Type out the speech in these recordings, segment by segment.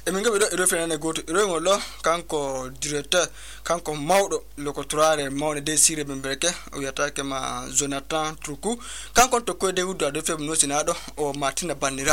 eminga be do fenane goto ngolo kanko directeur kanko mawdo lokotorare mawne de sire bemberke o yata ke ma Jonathan Truku kanko to ko de wudo do fem no sinado o Martina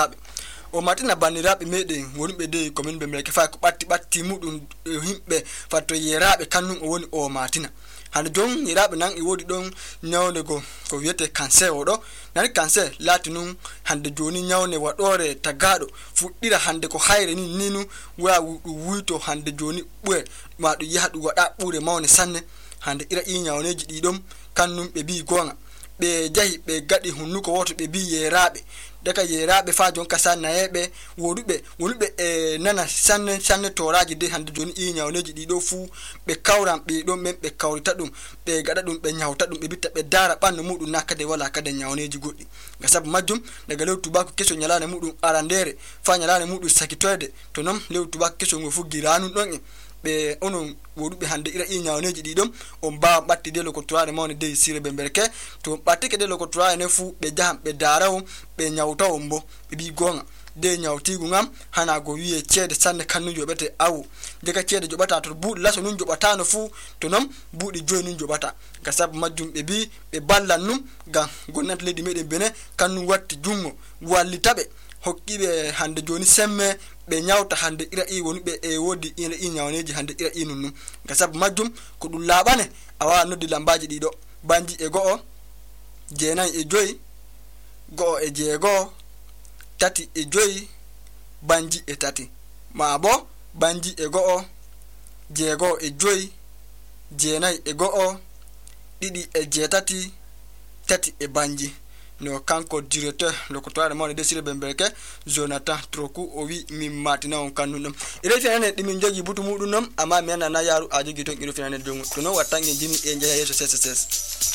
Banirabe meden woni be de commune bemberke fa ko batti mudum himbe fatto yerabe kannum o woni o Martina hande jon yerabe nan e wodi don nyawne go ko wiete cancer odo nan cancer latinum hande joni nyawne wadore tagado fuddira hande ko hayre ni ninu wa wuito hande joni bue ma du yahdu wada bure mawne sanne hande ira nyawneji didom kannum be bi gonga be jahi be gadi hunnuko woto be bi yerabe daka yerabe fa jon kasa nayebe wonube nana sanne toraji de hande joni nyawneji dido fu be kawram be don men be kawrita dum be gada dum be nyawta dum be bitta be dara banno mudum nakade wala kada nyawneji goddi gasab majjum daga lew tubako keso nyalane mudum arandere fa nyalane mudum sakitoyde to non lew tubako keso ngo fu giranu don be onon wodube hande ira nyawneji didom on ba batti de lokotorare mawne de sire bemberke to battike de lokotorare ne fu be jaham be darawo be nyawta ombo be bi gonga de nyawtigu ngam hana go wiye cede sanne kannu jobete awu deka cede jobata to buudi laso nun jobata no fu to non buudi joy nun jobata gasab majjum be bi be ballan ga gonnat ledi meden bene kannu watti jungo wallitabe hokkibe hande joni semme be nyawta hande ira woni be wodi ina nyawneji hande ira nunnu gasab majjum ko dum labane awa noddi lambaji dido banji e go'o jeenay e joyi go'o e jeego tati e joyi banji e tati ma bo banji e go'o jeego e joyi jeenay e go'o didi e jeetati tati e banji no kanko directeur lokotorare mawne de sire bemberke Jonathan Truku o wi mi matina on kannum ire fenane dimi jogi butu mudum amma mi nana yaru ajogi ton ire fenane jongu to no wattange jimi e jeya yeso ses